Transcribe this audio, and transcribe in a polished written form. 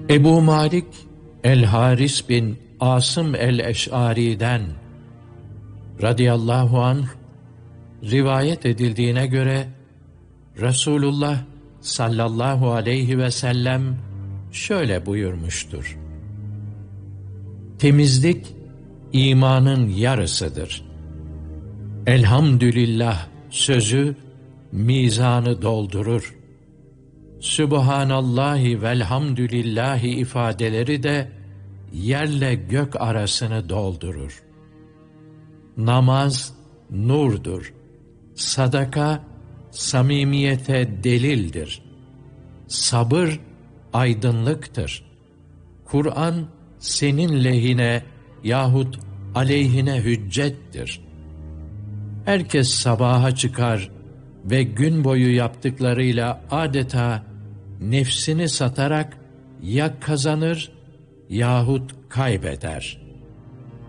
Ebu Malik el-Haris bin Asım el-Eş'ari'den radıyallahu anh rivayet edildiğine göre Resulullah sallallahu aleyhi ve sellem şöyle buyurmuştur: temizlik imanın yarısıdır. Elhamdülillah sözü mizanı doldurur. Sübhanallahi velhamdülillahi ifadeleri de yerle gök arasını doldurur. Namaz nurdur. Sadaka samimiyete delildir. Sabır aydınlıktır. Kur'an senin lehine yahut aleyhine hüccettir. Herkes sabaha çıkar ve gün boyu yaptıklarıyla adeta nefsini satarak ya kazanır yahut kaybeder.